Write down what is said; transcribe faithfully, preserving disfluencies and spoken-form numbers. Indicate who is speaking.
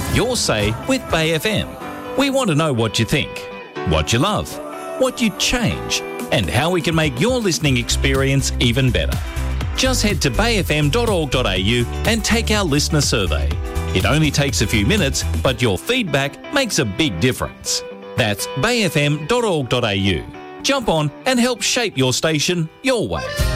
Speaker 1: your say with Bay F M. We want to know what you think, what you love, what you'd change, and how we can make your listening experience even better. Just head to bay f m dot org dot a u and take our listener survey. It only takes a few minutes, but your feedback makes a big difference. That's bay f m dot org dot a u. Jump on and help shape your station your way.